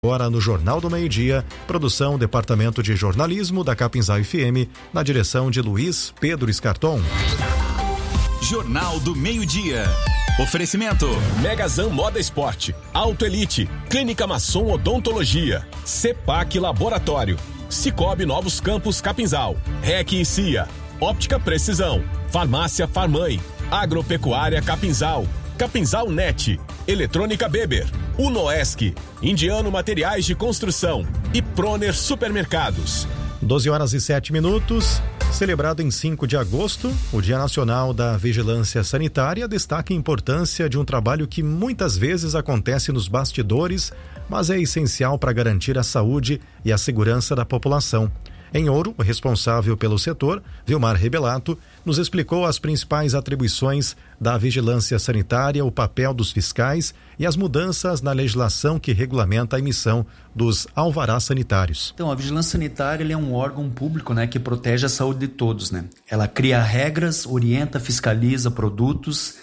Agora no Jornal do Meio-Dia, produção Departamento de Jornalismo da Capinzal FM, na direção de Luiz Pedro Escarton. Jornal do Meio-Dia. Oferecimento: Megazan Moda Esporte, Auto Elite, Clínica Masson Odontologia, Cepac Laboratório, Cicobi Novos Campos Capinzal, REC e CIA, Óptica Precisão, Farmácia Farmãe, Agropecuária Capinzal, Capinzal Net, Eletrônica Beber, Unoesc, Indiano Materiais de Construção e Proner Supermercados. 12h07. Celebrado em 5 de agosto, o Dia Nacional da Vigilância Sanitária destaca a importância de um trabalho que muitas vezes acontece nos bastidores, mas é essencial para garantir a saúde e a segurança da população. Em Ouro, o responsável pelo setor, Vilmar Rebelato, nos explicou as principais atribuições da vigilância sanitária, o papel dos fiscais e as mudanças na legislação que regulamenta a emissão dos alvarás sanitários. Então, a vigilância sanitária é um órgão público, que protege a saúde de todos, Ela cria regras, orienta, fiscaliza produtos,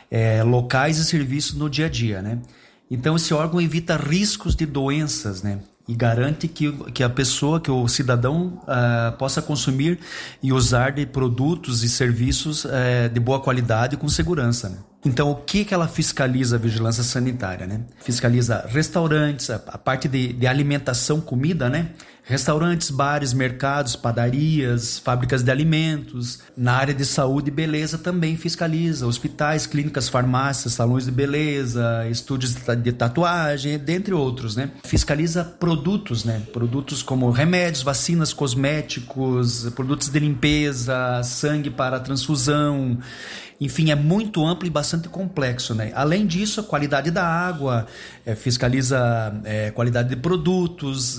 locais e serviços no dia a dia, Então, esse órgão evita riscos de doenças, e garante que a pessoa, que o cidadão possa consumir e usar de produtos e serviços de boa qualidade e com segurança. Então, o que ela fiscaliza, a vigilância sanitária? Fiscaliza restaurantes, a parte de alimentação, comida, Restaurantes, bares, mercados, padarias, fábricas de alimentos. Na área de saúde e beleza também fiscaliza hospitais, clínicas, farmácias, salões de beleza, estúdios de tatuagem, dentre outros, Fiscaliza produtos, Produtos como remédios, vacinas, cosméticos, produtos de limpeza, sangue para transfusão. Enfim, é muito amplo e bastante complexo, Além disso, a qualidade da água, fiscaliza qualidade de produtos,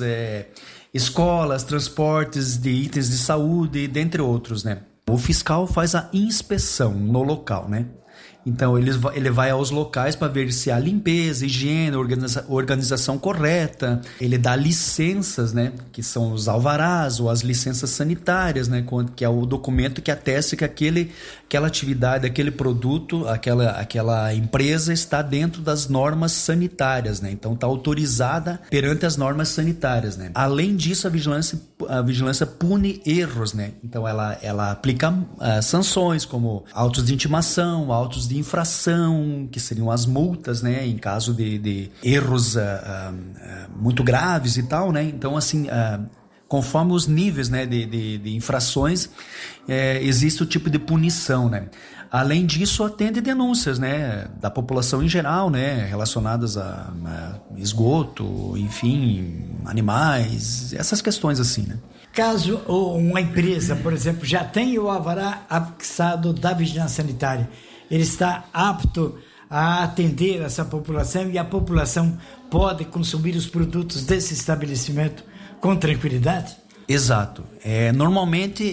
escolas, transportes de itens de saúde, dentre outros, O fiscal faz a inspeção no local, Então, ele vai aos locais para ver se há limpeza, higiene, organização correta. Ele dá licenças, que são os alvarás ou as licenças sanitárias, que é o documento que atesta que aquela atividade, aquele produto, aquela empresa está dentro das normas sanitárias, Então, está autorizada perante as normas sanitárias, Além disso, a vigilância pune erros, Então, ela aplica sanções como autos de intimação, autos de infração, que seriam as multas, em caso de erros muito graves e tal, Então, assim, conforme os níveis, de infrações, existe o tipo de punição, Além disso, atende denúncias, da população em geral, relacionadas a esgoto, enfim, animais, essas questões assim, Caso uma empresa, por exemplo, já tenha o alvará afixado da vigilância sanitária, ele está apto a atender essa população e a população pode consumir os produtos desse estabelecimento com tranquilidade? Exato. Normalmente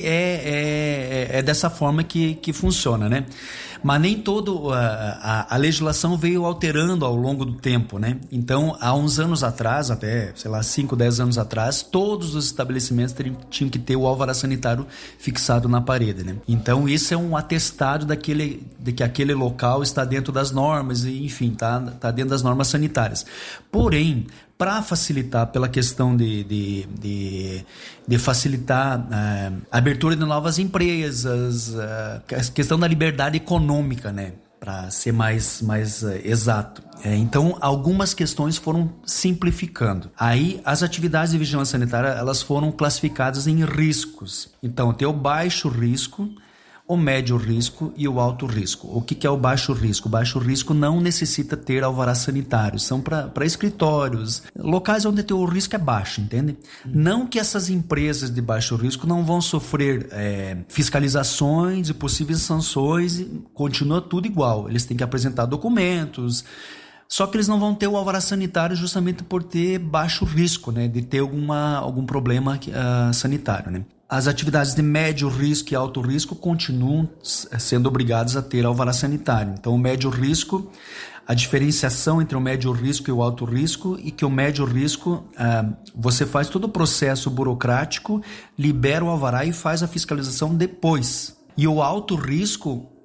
é dessa forma que funciona, Mas nem todo a legislação veio alterando ao longo do tempo, Então, há uns anos atrás, até, 5, 10 anos atrás, todos os estabelecimentos tinham que ter o alvará sanitário fixado na parede, Então, isso é um atestado de que aquele local está dentro das normas e, enfim, está dentro das normas sanitárias. Porém, para facilitar, pela questão de facilitar a abertura de novas empresas, a questão da liberdade econômica, para ser mais exato. Então, algumas questões foram simplificando. Aí, as atividades de vigilância sanitária, elas foram classificadas em riscos. Então, tem o baixo risco, o médio risco e o alto risco. O que é o baixo risco? O baixo risco não necessita ter alvará sanitário, são para escritórios, locais onde o risco é baixo, entende? Não que essas empresas de baixo risco não vão sofrer fiscalizações e possíveis sanções, continua tudo igual, eles têm que apresentar documentos, só que eles não vão ter o alvará sanitário justamente por ter baixo risco, de ter algum problema sanitário, As atividades de médio risco e alto risco continuam sendo obrigadas a ter alvará sanitário. Então, o médio risco, a diferenciação entre o médio risco e o alto risco, e que o médio risco, você faz todo o processo burocrático, libera o alvará e faz a fiscalização depois. E o alto risco,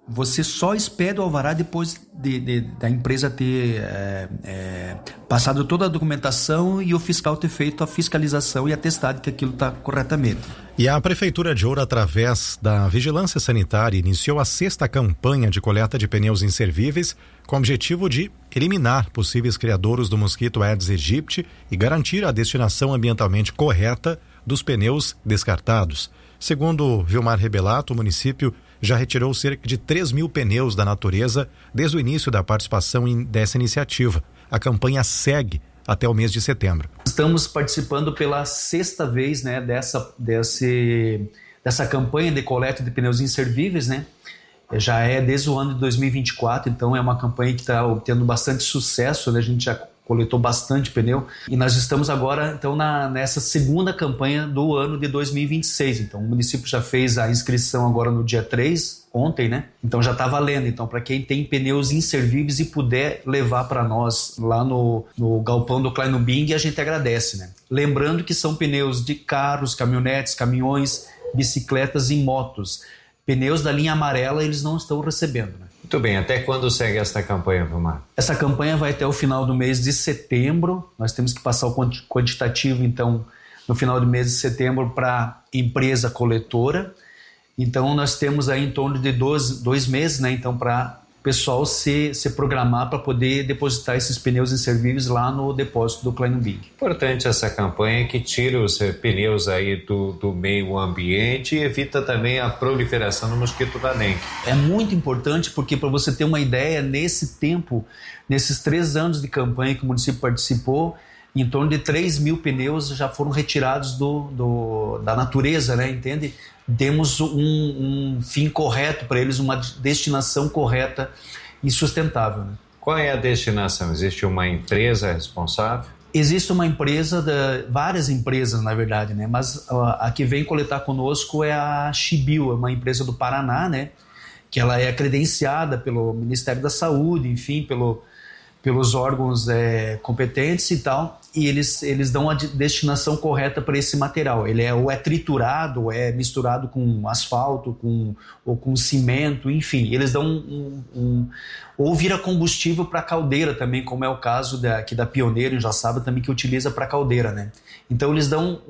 você só expede o alvará depois da empresa ter passado toda a documentação e o fiscal ter feito a fiscalização e atestado que aquilo está corretamente. E a Prefeitura de Ouro, através da Vigilância Sanitária, iniciou a 6ª campanha de coleta de pneus inservíveis com o objetivo de eliminar possíveis criadouros do mosquito Aedes aegypti e garantir a destinação ambientalmente correta dos pneus descartados. Segundo Vilmar Rebelato, o município já retirou cerca de 3.000 pneus da natureza desde o início da participação dessa iniciativa. A campanha segue até o mês de setembro. Estamos participando pela 6ª vez, né, dessa campanha de coleta de pneus inservíveis, né? Já é desde o ano de 2024, então é uma campanha que está obtendo bastante sucesso, né? A gente já coletou bastante pneu e nós estamos agora então nessa 2ª campanha do ano de 2026. Então o município já fez a inscrição agora no dia 3, ontem, né? Então já está valendo. Então para quem tem pneus inservíveis e puder levar para nós lá no galpão do Kleinubing, a gente agradece, né? Lembrando que são pneus de carros, caminhonetes, caminhões, bicicletas e motos. Pneus da linha amarela eles não estão recebendo, né? Muito bem, até quando segue essa campanha, Vilmar? Essa campanha vai até o final do mês de setembro. Nós temos que passar o quantitativo, então, no final do mês de setembro para a empresa coletora. Então, nós temos aí em torno de 2 meses, né? Então, para o pessoal se programar para poder depositar esses pneus inservíveis lá no depósito do Kleinubing. Importante essa campanha que tira os pneus aí do meio ambiente e evita também a proliferação do mosquito da dengue. É muito importante porque, para você ter uma ideia, nesses 3 anos de campanha que o município participou, em torno de 3.000 pneus já foram retirados da natureza, né? Entende? Demos um fim correto para eles, uma destinação correta e sustentável, né? Qual é a destinação? Existe uma empresa responsável? Existe uma empresa, várias empresas na verdade, né? Mas a que vem coletar conosco é a Chibio, é uma empresa do Paraná, né? Que ela é credenciada pelo Ministério da Saúde, enfim, pelos órgãos competentes e tal, e eles dão a destinação correta para esse material. Ele ou é triturado, ou é misturado com asfalto, ou com cimento, enfim, eles dão ou vira combustível para caldeira também, como é o caso aqui da Pioneiro em Joaçaba também, que utiliza para caldeira, né? Então eles dão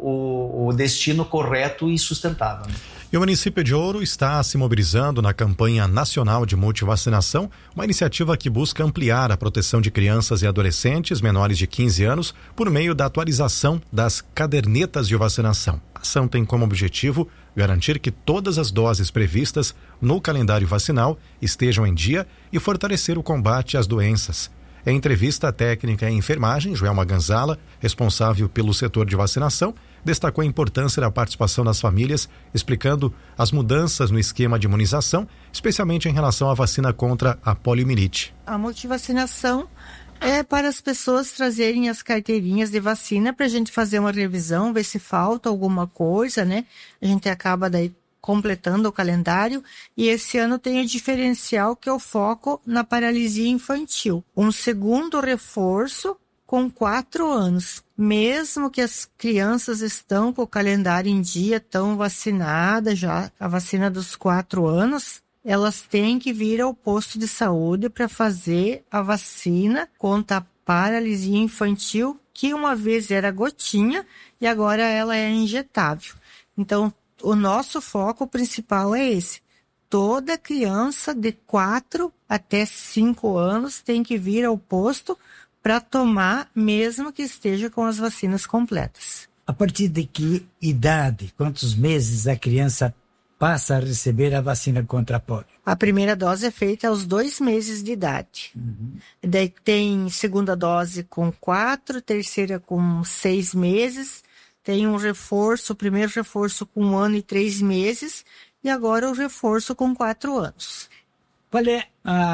o destino correto e sustentável, né? E o município de Ouro está se mobilizando na campanha nacional de multivacinação, uma iniciativa que busca ampliar a proteção de crianças e adolescentes menores de 15 anos por meio da atualização das cadernetas de vacinação. A ação tem como objetivo garantir que todas as doses previstas no calendário vacinal estejam em dia e fortalecer o combate às doenças. Em entrevista, a técnica em enfermagem, Joelma Ganzala, responsável pelo setor de vacinação, destacou a importância da participação das famílias, explicando as mudanças no esquema de imunização, especialmente em relação à vacina contra a poliomielite. A multivacinação é para as pessoas trazerem as carteirinhas de vacina para a gente fazer uma revisão, ver se falta alguma coisa, né? A gente acaba daí completando o calendário, e esse ano tem o diferencial que é o foco na paralisia infantil. Um segundo reforço com 4 anos. Mesmo que as crianças estão com o calendário em dia, estão vacinadas já, a vacina dos 4 anos, elas têm que vir ao posto de saúde para fazer a vacina contra a paralisia infantil, que uma vez era gotinha e agora ela é injetável. Então, o nosso foco principal é esse. Toda criança de 4 até 5 anos tem que vir ao posto para tomar, mesmo que esteja com as vacinas completas. A partir de que idade, quantos meses a criança passa a receber a vacina contra a polio? A primeira dose é feita aos 2 meses de idade. Daí tem segunda dose com 4, terceira com 6 meses, tem um reforço, o primeiro reforço com 1 ano e 3 meses, e agora o reforço com 4 anos. Qual é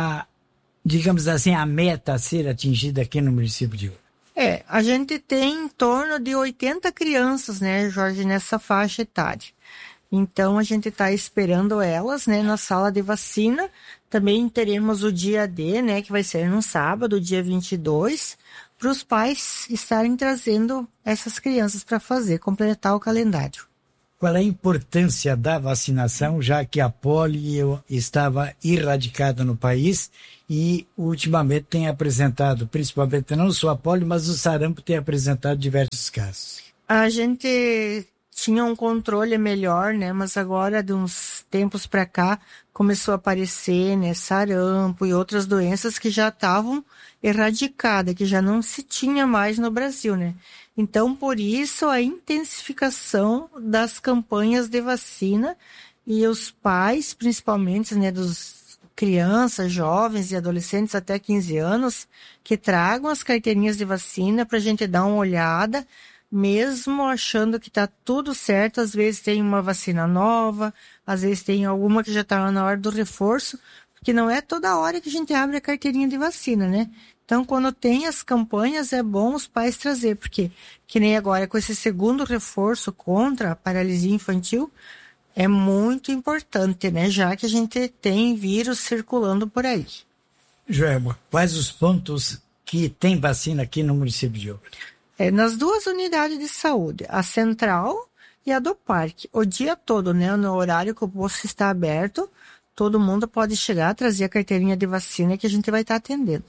digamos assim, a meta a ser atingida aqui no município de Ouro? A gente tem em torno de 80 crianças, né, Jorge, nessa faixa etária. Então, a gente está esperando elas, né, na sala de vacina. Também teremos o dia D, né, que vai ser no sábado, dia 22, para os pais estarem trazendo essas crianças para completar o calendário. qual é a importância da vacinação, já que a polio estava erradicada no país e ultimamente tem apresentado, principalmente não só a polio, mas o sarampo tem apresentado diversos casos. A gente tinha um controle melhor, né? Mas agora, de uns tempos para cá, começou a aparecer, né, sarampo e outras doenças que já estavam erradicadas, que já não se tinha mais no Brasil, né? Então, por isso, a intensificação das campanhas de vacina e os pais, principalmente, né, dos crianças, jovens e adolescentes até 15 anos, que tragam as carteirinhas de vacina para a gente dar uma olhada, mesmo achando que está tudo certo. Às vezes tem uma vacina nova, às vezes tem alguma que já está na hora do reforço, porque não é toda hora que a gente abre a carteirinha de vacina, né? Então, quando tem as campanhas, é bom os pais trazer, porque, que nem agora, com esse segundo reforço contra a paralisia infantil, é muito importante, né? Já que a gente tem vírus circulando por aí. Joelma, quais os pontos que tem vacina aqui no município de Ouro? Nas duas unidades de saúde, a central e a do parque. O dia todo, né? No horário que o posto está aberto, todo mundo pode chegar, trazer a carteirinha de vacina que a gente vai estar atendendo.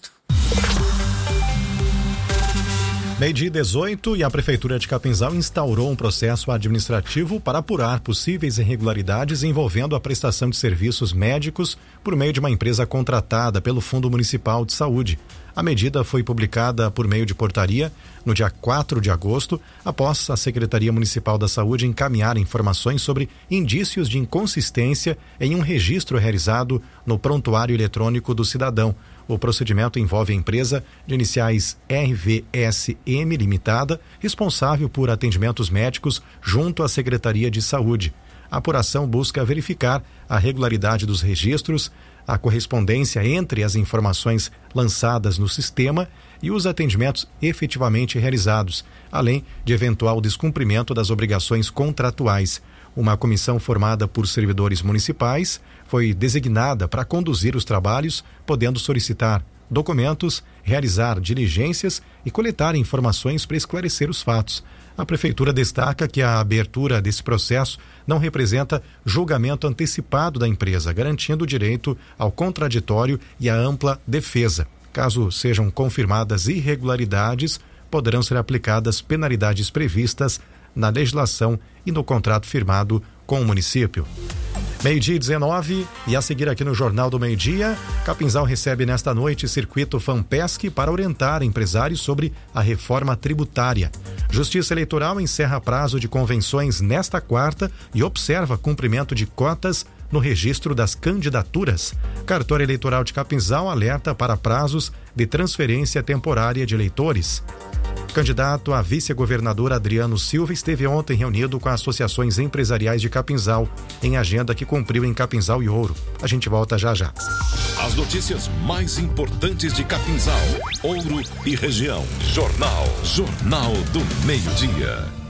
12h18 e a Prefeitura de Capinzal instaurou um processo administrativo para apurar possíveis irregularidades envolvendo a prestação de serviços médicos por meio de uma empresa contratada pelo Fundo Municipal de Saúde. A medida foi publicada por meio de portaria no dia 4 de agosto, após a Secretaria Municipal da Saúde encaminhar informações sobre indícios de inconsistência em um registro realizado no prontuário eletrônico do cidadão. O procedimento envolve a empresa de iniciais RVSM Limitada, responsável por atendimentos médicos junto à Secretaria de Saúde. A apuração busca verificar a regularidade dos registros, a correspondência entre as informações lançadas no sistema e os atendimentos efetivamente realizados, além de eventual descumprimento das obrigações contratuais. Uma comissão formada por servidores municipais foi designada para conduzir os trabalhos, podendo solicitar documentos, realizar diligências e coletar informações para esclarecer os fatos. A Prefeitura destaca que a abertura desse processo não representa julgamento antecipado da empresa, garantindo o direito ao contraditório e à ampla defesa. Caso sejam confirmadas irregularidades, poderão ser aplicadas penalidades previstas na legislação e no contrato firmado com o município. 12h19 e a seguir aqui no Jornal do Meio-Dia, Capinzal recebe nesta noite Circuito FAMPESC para orientar empresários sobre a reforma tributária. Justiça Eleitoral encerra prazo de convenções nesta quarta e observa cumprimento de cotas no registro das candidaturas. Cartório Eleitoral de Capinzal alerta para prazos de transferência temporária de eleitores. Candidato a vice-governador Adriano Silva esteve ontem reunido com associações empresariais de Capinzal, em agenda que cumpriu em Capinzal e Ouro. A gente volta já já. As notícias mais importantes de Capinzal, Ouro e região. Jornal do Meio-Dia.